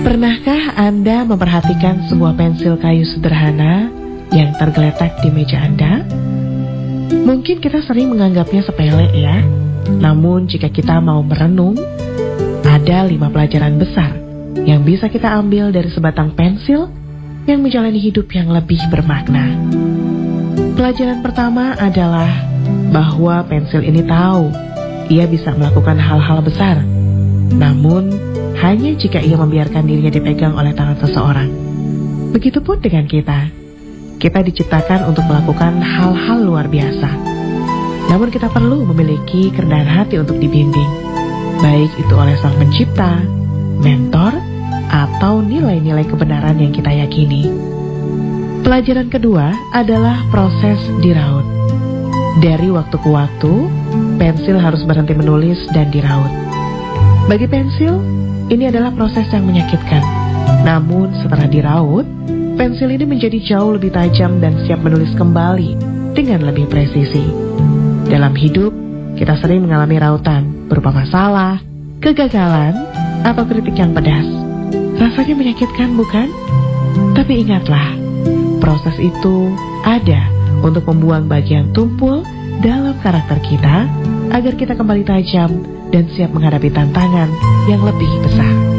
Pernahkah Anda memperhatikan sebuah pensil kayu sederhana yang tergeletak di meja Anda? Mungkin kita sering menganggapnya sepele ya. Namun jika kita mau merenung, ada 5 pelajaran besar yang bisa kita ambil dari sebatang pensil yang menjalani hidup yang lebih bermakna. Pelajaran pertama adalah bahwa pensil ini tahu ia bisa melakukan hal-hal besar, namun hanya jika ia membiarkan dirinya dipegang oleh tangan seseorang. Begitupun dengan kita. Kita diciptakan untuk melakukan hal-hal luar biasa. Namun kita perlu memiliki kerendahan hati untuk dibimbing, baik itu oleh Sang Pencipta, mentor, atau nilai-nilai kebenaran yang kita yakini. Pelajaran kedua adalah proses diraut. Dari waktu ke waktu, pensil harus berhenti menulis dan diraut. Bagi pensil, ini adalah proses yang menyakitkan. Namun setelah diraut, pensil ini menjadi jauh lebih tajam dan siap menulis kembali dengan lebih presisi. Dalam hidup, kita sering mengalami rautan berupa masalah, kegagalan, atau kritik yang pedas. Rasanya menyakitkan, bukan? Tapi ingatlah, proses itu ada untuk membuang bagian tumpul dalam karakter kita agar kita kembali tajam dan siap menghadapi tantangan yang lebih besar.